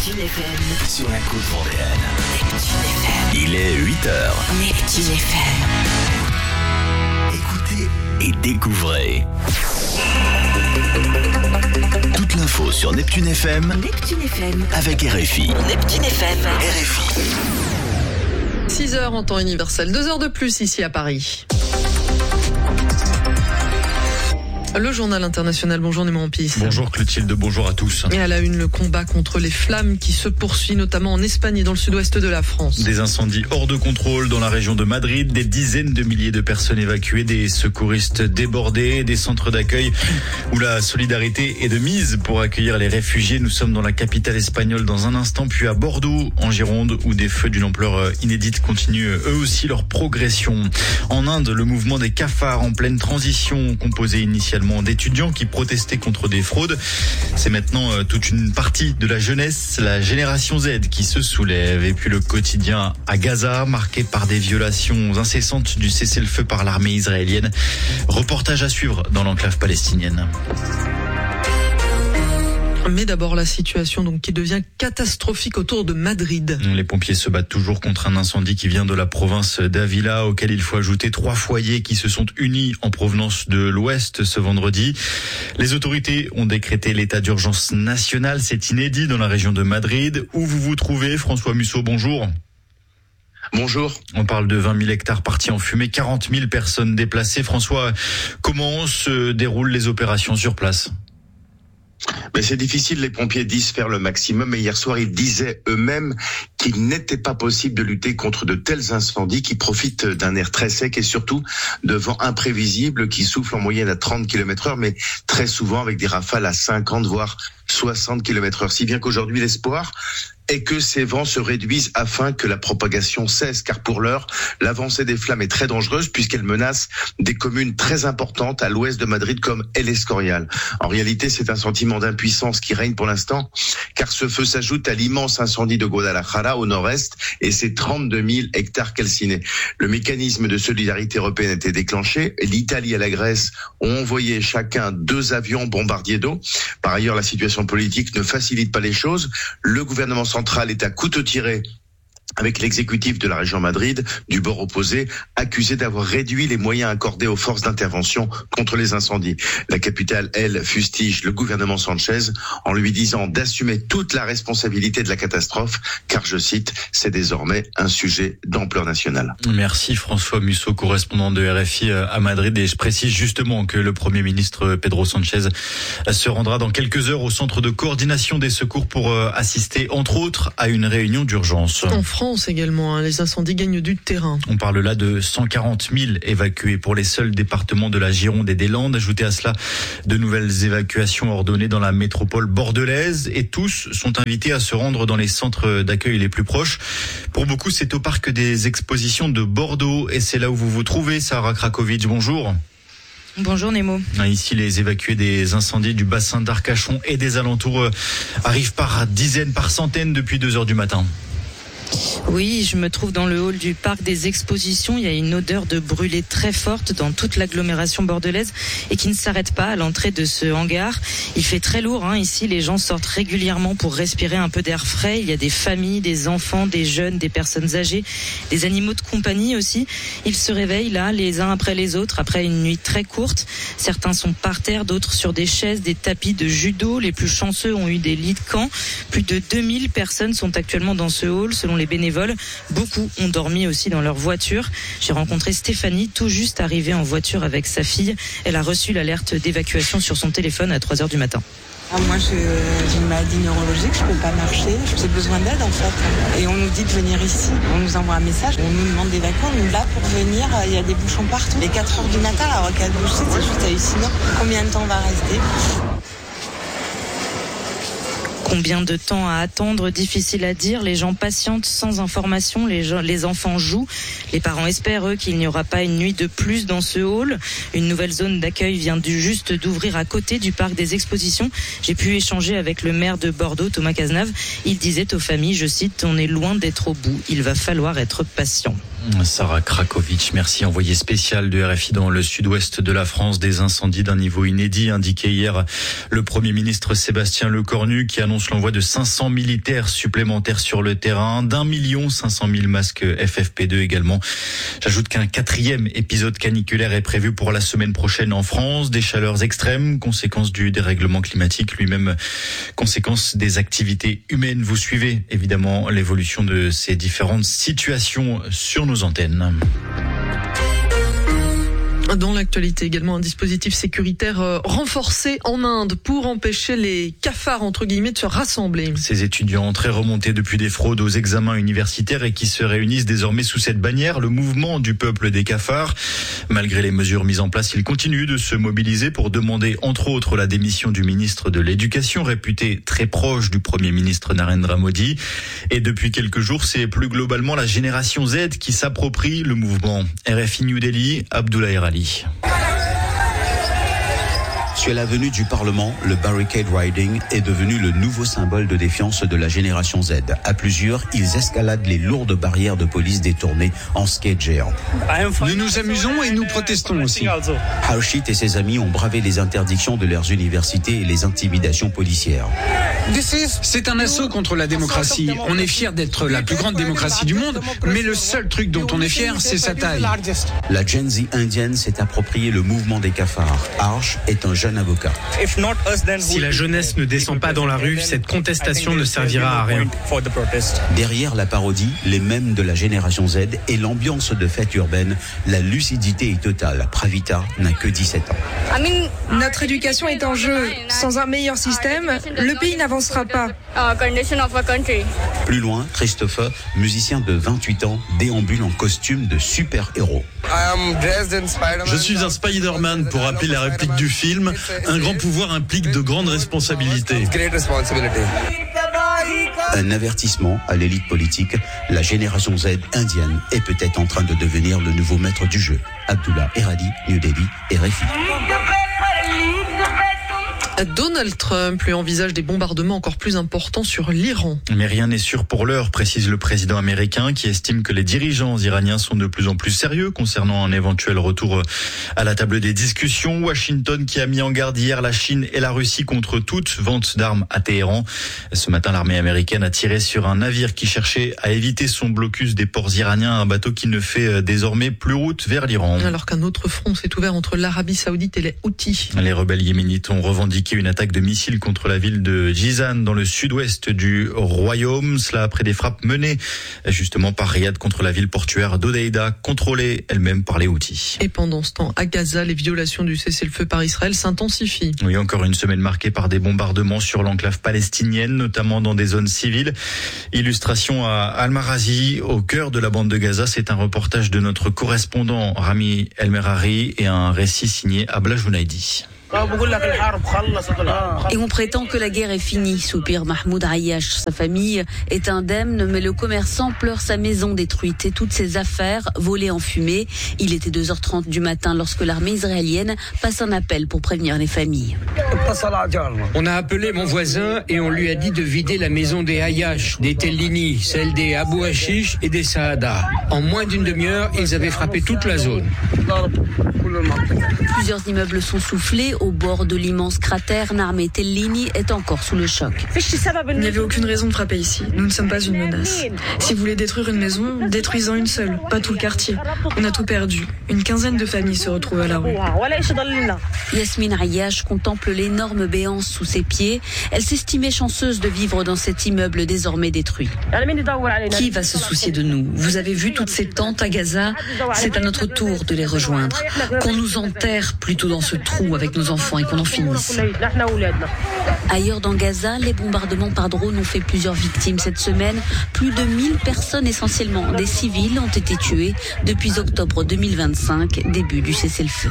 Neptune FM. Sur la côte vendéenne. Neptune FM. Il est 8h. Neptune FM. Écoutez et découvrez. Toute l'info sur Neptune FM. Neptune FM. Avec RFI. Neptune FM. RFI. 6h en temps universel, 2 heures de plus ici à Paris. Le journal international, bonjour Némo Ampis. Bonjour Clotilde, bonjour à tous. Et à la une, le combat contre les flammes qui se poursuit notamment en Espagne et dans le sud-ouest de la France. Des incendies hors de contrôle dans la région de Madrid, des dizaines de milliers de personnes évacuées, des secouristes débordés, des centres d'accueil où la solidarité est de mise pour accueillir les réfugiés. Nous sommes dans la capitale espagnole dans un instant, puis à Bordeaux, en Gironde, où des feux d'une ampleur inédite continuent eux aussi leur progression. En Inde, le mouvement des cafards en pleine transition, composé initialement d'étudiants qui protestaient contre des fraudes. C'est maintenant toute une partie de la jeunesse, la génération Z, qui se soulève. Et puis le quotidien à Gaza, marqué par des violations incessantes du cessez-le-feu par l'armée israélienne. Reportage à suivre dans l'enclave palestinienne. Mais d'abord la situation donc qui devient catastrophique autour de Madrid. Les pompiers se battent toujours contre un incendie qui vient de la province d'Ávila, auquel il faut ajouter 3 foyers qui se sont unis en provenance de l'Ouest ce vendredi. Les autorités ont décrété l'état d'urgence national. C'est inédit dans la région de Madrid. Où vous vous trouvez, François Musso, bonjour. Bonjour. On parle de 20 000 hectares partis en fumée, 40 000 personnes déplacées. François, comment se déroulent les opérations sur place ? Mais c'est difficile, les pompiers disent faire le maximum, mais hier soir ils disaient eux-mêmes qu'il n'était pas possible de lutter contre de tels incendies qui profitent d'un air très sec et surtout de vents imprévisibles qui soufflent en moyenne à 30 km/h, mais très souvent avec des rafales à 50 voire 60 km/h. Si bien qu'aujourd'hui l'espoir est que ces vents se réduisent afin que la propagation cesse, car pour l'heure, l'avancée des flammes est très dangereuse puisqu'elle menace des communes très importantes à l'ouest de Madrid comme El Escorial. En réalité, c'est un sentiment d'impuissance qui règne pour l'instant, car ce feu s'ajoute à l'immense incendie de Guadalajara au nord-est et ses 32 000 hectares calcinés. Le mécanisme de solidarité européenne a été déclenché. L'Italie et la Grèce ont envoyé chacun 2 avions bombardiers d'eau. Par ailleurs, la situation politique ne facilite pas les choses. Le gouvernement central est à couteau tiré avec l'exécutif de la région Madrid, du bord opposé, accusé d'avoir réduit les moyens accordés aux forces d'intervention contre les incendies. La capitale, elle, fustige le gouvernement Sanchez en lui disant d'assumer toute la responsabilité de la catastrophe, car, je cite, c'est désormais un sujet d'ampleur nationale. Merci François Musso, correspondant de RFI à Madrid. Et je précise justement que le Premier ministre Pedro Sanchez se rendra dans quelques heures au centre de coordination des secours pour assister, entre autres, à une réunion d'urgence. En France également, les incendies gagnent du terrain. On parle là de 140 000 évacués pour les seuls départements de la Gironde et des Landes. Ajoutez à cela de nouvelles évacuations ordonnées dans la métropole bordelaise et tous sont invités à se rendre dans les centres d'accueil les plus proches. Pour beaucoup, c'est au parc des expositions de Bordeaux et c'est là où vous vous trouvez, Sarah Krakovic. Bonjour. Bonjour Nemo. Ici, les évacués des incendies du bassin d'Arcachon et des alentours arrivent par dizaines, par centaines depuis 2 heures du matin. Oui, je me trouve dans le hall du parc des expositions. Il y a une odeur de brûlé très forte dans toute l'agglomération bordelaise et qui ne s'arrête pas à l'entrée de ce hangar. Il fait très lourd ici, les gens sortent régulièrement pour respirer un peu d'air frais. Il y a des familles, des enfants, des jeunes, des personnes âgées, des animaux de compagnie aussi. Ils se réveillent là, les uns après les autres, après une nuit très courte. Certains sont par terre, d'autres sur des chaises, des tapis de judo. Les plus chanceux ont eu des lits de camp. Plus de 2000 personnes sont actuellement dans ce hall, selon les bénévoles. Beaucoup ont dormi aussi dans leur voiture. J'ai rencontré Stéphanie, tout juste arrivée en voiture avec sa fille. Elle a reçu l'alerte d'évacuation sur son téléphone à 3h du matin. Moi, j'ai une maladie neurologique, je ne peux pas marcher, j'ai besoin d'aide en fait. Et on nous dit de venir ici, on nous envoie un message, on nous demande d'évacuer, on nous là pour venir, il y a des bouchons partout. Les 4h du matin, la rocade bouchée, c'est juste hallucinant. Combien de temps on va rester ? Combien de temps à attendre? Difficile à dire. Les gens patientent sans information. Les enfants jouent. Les parents espèrent, eux, qu'il n'y aura pas une nuit de plus dans ce hall. Une nouvelle zone d'accueil vient juste d'ouvrir à côté du parc des expositions. J'ai pu échanger avec le maire de Bordeaux, Thomas Cazenave. Il disait aux familles, je cite, « On est loin d'être au bout. Il va falloir être patient ». Sarah Krakovic, merci. Envoyé spécial de RFI dans le sud-ouest de la France. Des incendies d'un niveau inédit, indiqué hier le Premier ministre Sébastien Lecornu, qui annonce l'envoi de 500 militaires supplémentaires sur le terrain, d'1 500 000 masques FFP2 également. J'ajoute qu'un 4e épisode caniculaire est prévu pour la semaine prochaine en France. Des chaleurs extrêmes, conséquence du dérèglement climatique, lui-même conséquence des activités humaines. Vous suivez évidemment l'évolution de ces différentes situations sur nos antennes. Dans l'actualité également, un dispositif sécuritaire renforcé en Inde pour empêcher les cafards, entre guillemets, de se rassembler. Ces étudiants très remontés depuis des fraudes aux examens universitaires et qui se réunissent désormais sous cette bannière, le mouvement du peuple des cafards. Malgré les mesures mises en place, ils continuent de se mobiliser pour demander, entre autres, la démission du ministre de l'Éducation, réputé très proche du Premier ministre Narendra Modi. Et depuis quelques jours, c'est plus globalement la génération Z qui s'approprie le mouvement. RFI New Delhi, Abdoulaye Rali. Sur l'avenue du Parlement, le barricade riding est devenu le nouveau symbole de défiance de la génération Z. À plusieurs, ils escaladent les lourdes barrières de police détournées en skate géant. Nous nous amusons et nous protestons aussi. Harshit et ses amis ont bravé les interdictions de leurs universités et les intimidations policières. C'est un assaut contre la démocratie. On est fiers d'être la plus grande démocratie du monde, mais le seul truc dont on est fier, c'est sa taille. La Gen Z indienne s'est approprié le mouvement des cafards. Harsh est un jeune avocat. Si la jeunesse ne descend pas dans la rue, cette contestation ne servira à rien. Derrière la parodie, les mèmes de la génération Z et l'ambiance de fête urbaine, la lucidité est totale. Pravita n'a que 17 ans. Notre éducation est en jeu. Sans un meilleur système, le pays n'avancera pas. Plus loin, Christopher, musicien de 28 ans, déambule en costume de super-héros. Je suis un Spider-Man pour rappeler la réplique du film. Un grand pouvoir implique de grandes responsabilités. Un avertissement à l'élite politique. La génération Z indienne est peut-être en train de devenir le nouveau maître du jeu. Abdullah Eradi, New Delhi, RFI. Donald Trump lui envisage des bombardements encore plus importants sur l'Iran. Mais rien n'est sûr pour l'heure, précise le président américain, qui estime que les dirigeants iraniens sont de plus en plus sérieux concernant un éventuel retour à la table des discussions. Washington qui a mis en garde hier la Chine et la Russie contre toute vente d'armes à Téhéran. Ce matin, l'armée américaine a tiré sur un navire qui cherchait à éviter son blocus des ports iraniens, un bateau qui ne fait désormais plus route vers l'Iran. Alors qu'un autre front s'est ouvert entre l'Arabie Saoudite et les Houthis. Les rebelles yéménites ont revendiqué une attaque de missiles contre la ville de Jizan dans le sud-ouest du royaume. Cela après des frappes menées justement par Riyad contre la ville portuaire d'Hodeïda, contrôlée elle-même par les Houthis. Et pendant ce temps, à Gaza, les violations du cessez-le-feu par Israël s'intensifient. Oui, encore une semaine marquée par des bombardements sur l'enclave palestinienne, notamment dans des zones civiles. Illustration à Al-Marazi, au cœur de la bande de Gaza. C'est un reportage de notre correspondant Rami El-Merari et un récit signé Abla Jounaidi. Et on prétend que la guerre est finie, soupire Mahmoud Ayyash. Sa famille est indemne, mais le commerçant pleure sa maison détruite et toutes ses affaires volées en fumée. Il était 2h30 du matin lorsque l'armée israélienne passe un appel pour prévenir les familles. On a appelé mon voisin et on lui a dit de vider la maison des Ayyash, des Tellini, celle des Abou Hashish et des Saada. En moins d'une demi-heure, ils avaient frappé toute la zone. Plusieurs immeubles sont soufflés. Au bord de l'immense cratère, Narmé Tellini est encore sous le choc. Il n'y avait aucune raison de frapper ici. Nous ne sommes pas une menace. Si vous voulez détruire une maison, détruisez-en une seule, pas tout le quartier. On a tout perdu. Une quinzaine de familles se retrouvent à la rue. Yasmine Ayyash contemple l'énorme béance sous ses pieds. Elle s'estimait chanceuse de vivre dans cet immeuble désormais détruit. Qui va se soucier de nous? Vous avez vu toutes ces tentes à Gaza? C'est à notre tour de les rejoindre. Qu'on nous enterre plutôt dans ce trou avec nos enfants et qu'on en finisse. Ailleurs dans Gaza, les bombardements par drone ont fait plusieurs victimes cette semaine. Plus de 1000 personnes, essentiellement des civils, ont été tuées depuis octobre 2025, début du cessez-le-feu.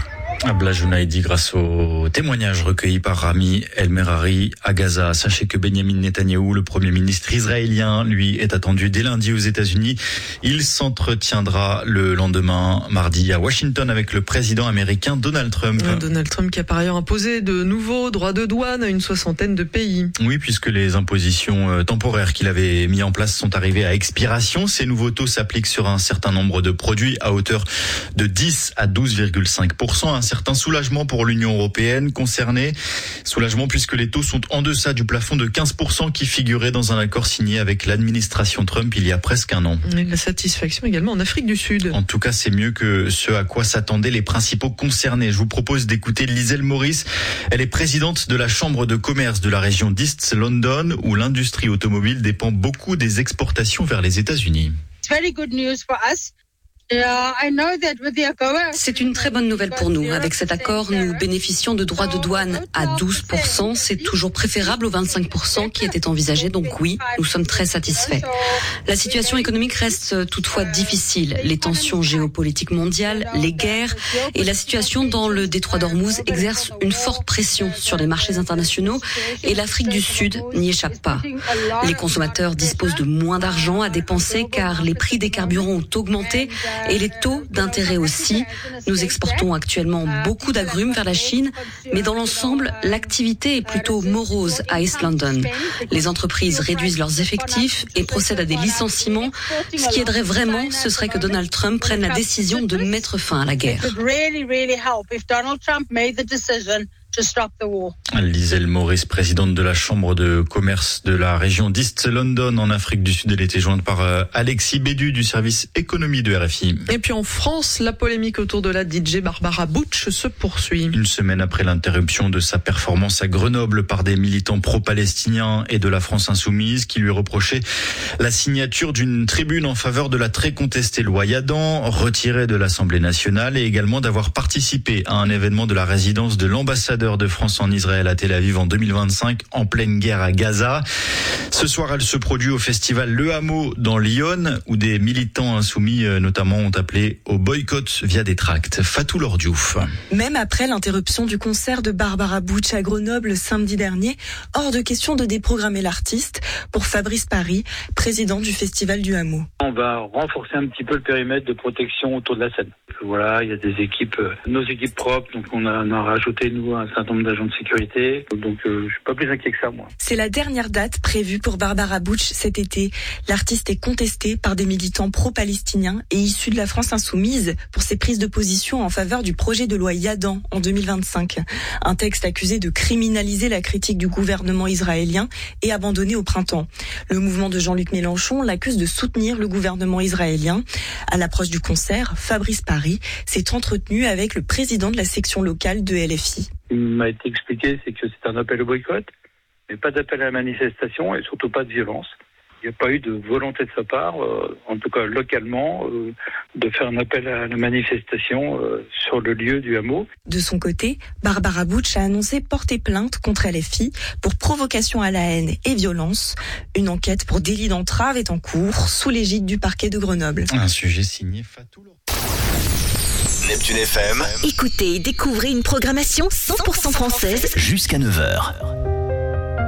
Abla Jounaidi, grâce au témoignage recueilli par Rami El Merari à Gaza. Sachez que Benjamin Netanyahou, le premier ministre israélien, lui est attendu dès lundi aux États-Unis. Il s'entretiendra le lendemain, mardi, à Washington avec le président américain Donald Trump. Donald Trump qui a par ailleurs imposé de nouveaux droits de douane à une 60aine de pays. Oui, puisque les impositions temporaires qu'il avait mis en place sont arrivées à expiration. Ces nouveaux taux s'appliquent sur un certain nombre de produits à hauteur de 10 à 12,5%. Un certain soulagement pour l'Union européenne concernée. Soulagement puisque les taux sont en deçà du plafond de 15% qui figurait dans un accord signé avec l'administration Trump il y a presque un an. Et la satisfaction également en Afrique du Sud. En tout cas, c'est mieux que ce à quoi s'attendaient les principaux concernés. Je vous propose d'écouter Liselle Maurice. Elle est présidente de la Chambre de commerce de la région d'East London, où l'industrie automobile dépend beaucoup des exportations vers les États-Unis. C'est une très bonne nouvelle pour nous. Avec cet accord, nous bénéficions de droits de douane à 12%. C'est toujours préférable aux 25% qui étaient envisagés. Donc oui, nous sommes très satisfaits. La situation économique reste toutefois difficile. Les tensions géopolitiques mondiales, les guerres et la situation dans le détroit d'Ormuz exercent une forte pression sur les marchés internationaux et l'Afrique du Sud n'y échappe pas. Les consommateurs disposent de moins d'argent à dépenser car les prix des carburants ont augmenté et les taux d'intérêt aussi. Nous exportons actuellement beaucoup d'agrumes vers la Chine, mais dans l'ensemble, l'activité est plutôt morose à East London. Les entreprises réduisent leurs effectifs et procèdent à des licenciements. Ce qui aiderait vraiment, ce serait que Donald Trump prenne la décision de mettre fin à la guerre. Liselle Maurice, présidente de la Chambre de commerce de la région d'East London en Afrique du Sud. Elle était jointe par Alexis Bédu du service économie de RFI. Et puis en France, la polémique autour de la DJ Barbara Butch se poursuit. Une semaine après l'interruption de sa performance à Grenoble par des militants pro-palestiniens et de la France insoumise qui lui reprochaient la signature d'une tribune en faveur de la très contestée loi Yadan, retirée de l'Assemblée nationale, et également d'avoir participé à un événement de la résidence de l'ambassadeur de France en Israël à Tel Aviv en 2025, en pleine guerre à Gaza. Ce soir, elle se produit au festival Le Hameau dans Lyon, où des militants insoumis notamment ont appelé au boycott via des tracts. Fatou Lordiouf. Même après l'interruption du concert de Barbara Butch à Grenoble samedi dernier, hors de question de déprogrammer l'artiste, pour Fabrice Paris, président du festival du Hameau. On va renforcer un petit peu le périmètre de protection autour de la scène. Voilà, il y a des équipes, nos équipes propres, donc on a rajouté nous un certain nombre d'agents de sécurité, donc je suis pas plus inquiet que ça, moi. C'est la dernière date prévue pour Barbara Butch cet été. L'artiste est contestée par des militants pro-palestiniens et issus de la France insoumise pour ses prises de position en faveur du projet de loi Yadan en 2025. Un texte accusé de criminaliser la critique du gouvernement israélien et abandonné au printemps. Le mouvement de Jean-Luc Mélenchon l'accuse de soutenir le gouvernement israélien. À l'approche du concert, Fabrice Paris s'est entretenu avec le président de la section locale de LFI. Il m'a été expliqué, c'est que c'est un appel au boycott, mais pas d'appel à la manifestation et surtout pas de violence. Il n'y a pas eu de volonté de sa part, en tout cas localement, de faire un appel à la manifestation sur le lieu du hameau. De son côté, Barbara Butch a annoncé porter plainte contre LFI pour provocation à la haine et violence. Une enquête pour délit d'entrave est en cours sous l'égide du parquet de Grenoble. Un sujet signé Fatou. Neptune FM. Écoutez et découvrez une programmation 100% française Jusqu'à 9h.